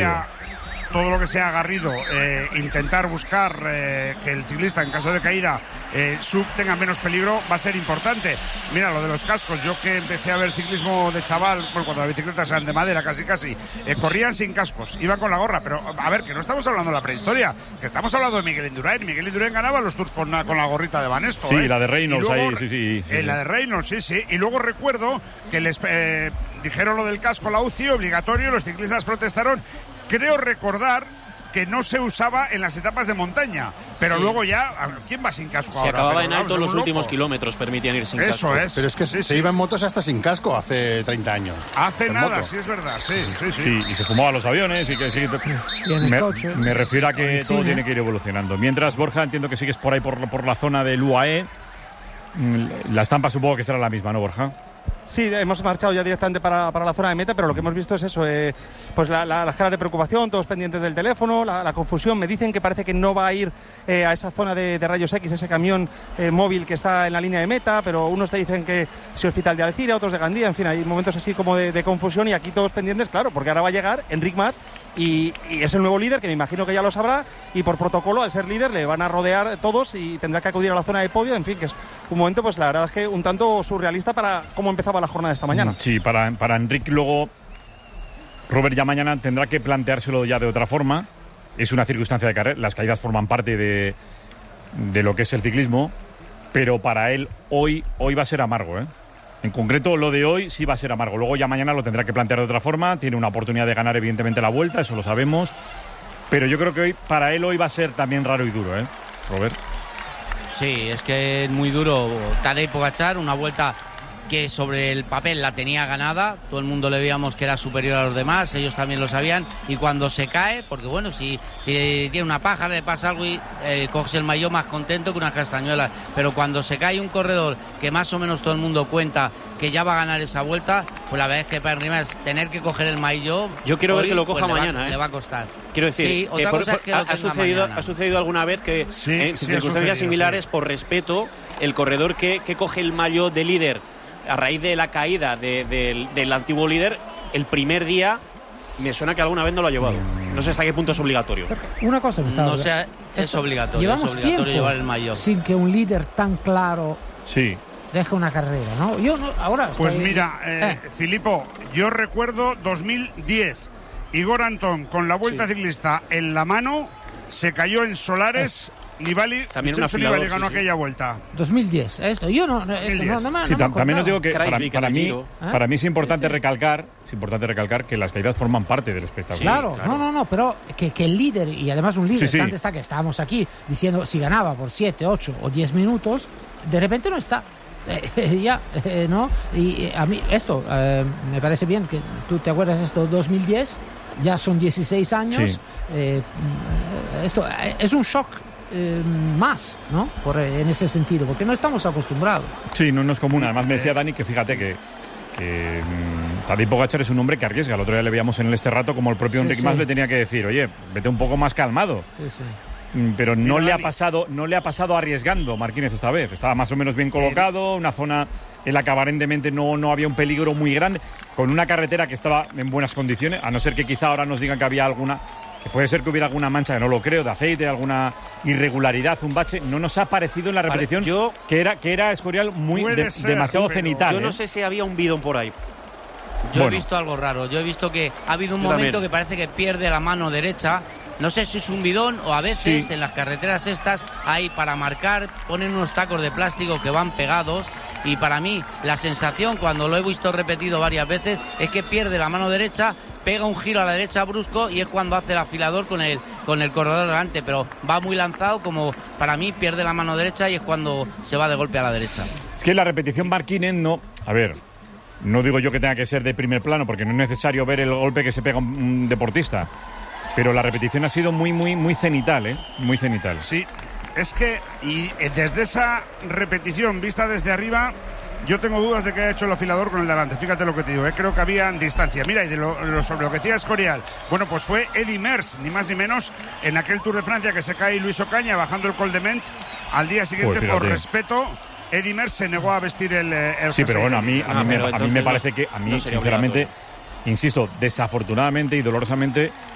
sea agarrido, intentar buscar que el ciclista, en caso de caída, tenga menos peligro, va a ser importante. Mira, lo de los cascos, yo que empecé a ver ciclismo de chaval, cuando las bicicletas eran de madera casi, corrían sin cascos, iban con la gorra, pero a ver, que no estamos hablando de la prehistoria, que estamos hablando de Miguel Indurain. Miguel Indurain ganaba los Tours con la gorrita de Banesto. Sí, la de Reynolds luego, ahí, sí. La de Reynolds, sí. Y luego recuerdo que les dijeron lo del casco, la UCI, obligatorio, los ciclistas protestaron. Creo recordar que no se usaba en las etapas de montaña, pero luego ya, ¿quién va sin casco ahora? Se acababa en alto los últimos kilómetros, permitían ir sin casco. Eso es. Pero es que se iba en motos hasta sin casco hace 30 años. Hace nada, sí es verdad, sí. Y se fumaba los aviones y que sí. Me refiero a que todo tiene que ir evolucionando. Mientras, Borja, entiendo que sigues por ahí por la zona del UAE. La estampa supongo que será la misma, ¿no, Borja? Sí, hemos marchado ya directamente para la zona de meta, pero lo que hemos visto es eso, pues las caras de preocupación, todos pendientes del teléfono, la confusión. Me dicen que parece que no va a ir a esa zona de rayos X, ese camión móvil que está en la línea de meta, pero unos te dicen que si Hospital de Alcira, otros de Gandía, en fin, hay momentos así como de confusión, y aquí todos pendientes, claro, porque ahora va a llegar Enric Mas y es el nuevo líder, que me imagino que ya lo sabrá, y por protocolo, al ser líder, le van a rodear todos y tendrá que acudir a la zona de podio, en fin, que es un momento, pues la verdad es que un tanto surrealista para cómo empezaba la jornada de esta mañana. Sí, para Enric luego, Robert ya mañana tendrá que planteárselo ya de otra forma. Es una circunstancia de carrera, las caídas forman parte de lo que es el ciclismo, pero para él hoy va a ser amargo, ¿eh? En concreto, lo de hoy sí va a ser amargo. Luego ya mañana lo tendrá que plantear de otra forma. Tiene una oportunidad de ganar, evidentemente, la Vuelta, eso lo sabemos. Pero yo creo que para él hoy va a ser también raro y duro, ¿eh, Robert? Sí, es que es muy duro. Tadej Pogačar, una Vuelta que sobre el papel la tenía ganada, todo el mundo le veíamos que era superior a los demás, ellos también lo sabían, y cuando se cae, porque bueno, si tiene una paja, le pasa algo y coges el maillot más contento que unas castañuelas, pero cuando se cae un corredor que más o menos todo el mundo cuenta que ya va a ganar esa Vuelta, pues la verdad es que para Enric Mas tener que coger el maillot, yo quiero ver que lo coja pues mañana, le va a costar. Quiero decir, sí, otra cosa es que ha sucedido alguna vez que en circunstancias similares, por respeto, el corredor que coge el maillot de líder a raíz de la caída del antiguo líder, el primer día, me suena que alguna vez no lo ha llevado. No sé hasta qué punto es obligatorio. Una cosa me está no sea, es obligatorio llevar el maillot. Sin que un líder tan claro deje una carrera, ¿no? Ahora pues mira, Filipo, yo recuerdo 2010, Igor Antón con la Vuelta Ciclista en la mano, se cayó en Solares. Nibali ganó aquella Vuelta. 2010, esto. Yo no. También os digo que para mí es importante recalcar que las caídas forman parte del espectáculo. Claro, no, pero que el líder, y además un líder, que antes está que estábamos aquí diciendo si ganaba por 7, 8 o 10 minutos, de repente no está. ¿No? Y a mí esto me parece bien que tú te acuerdas esto, 2010, ya son 16 años. Esto es un shock. Más, ¿no? En este sentido, porque no estamos acostumbrados. Sí, no es común. Además me decía Dani que fíjate que Tadej Pogačar es un hombre que arriesga. El otro día le veíamos en este rato como el propio Enric Mas le tenía que decir, oye, vete un poco más calmado. Pero no le ha pasado arriesgando Marquínez esta vez. Estaba más o menos bien colocado, una zona en la que aparentemente no había un peligro muy grande, con una carretera que estaba en buenas condiciones, a no ser que quizá ahora nos digan que había alguna, que puede ser que hubiera alguna mancha, que no lo creo, de aceite, alguna irregularidad, un bache. No nos ha parecido en la repetición que era Escorial demasiado cenital. Yo no sé si había un bidón por ahí. He visto algo raro. Yo he visto que ha habido un momento que parece que pierde la mano derecha. No sé si es un bidón o a veces en las carreteras estas hay para marcar, ponen unos tacos de plástico que van pegados, y para mí la sensación, cuando lo he visto repetido varias veces, es que pierde la mano derecha, pega un giro a la derecha brusco y es cuando hace el afilador con el corredor delante, pero va muy lanzado, como para mí pierde la mano derecha y es cuando se va de golpe a la derecha. Es que la repetición Marquínez no digo yo que tenga que ser de primer plano, porque no es necesario ver el golpe que se pega un deportista, pero la repetición ha sido muy, muy, muy cenital, muy cenital. Sí, es que desde esa repetición vista desde arriba, yo tengo dudas de que haya hecho el afilador con el delante. Fíjate lo que te digo, creo que había distancia. Mira, y sobre lo que decía Escorial, bueno, pues fue Eddy Merckx, ni más ni menos, en aquel Tour de Francia que se cae Luis Ocaña bajando el Col de Ment. Al día siguiente, por respeto, Eddy Merckx se negó a vestir el sí, pero bueno, a mí me parece que, sinceramente, insisto, desafortunadamente y dolorosamente,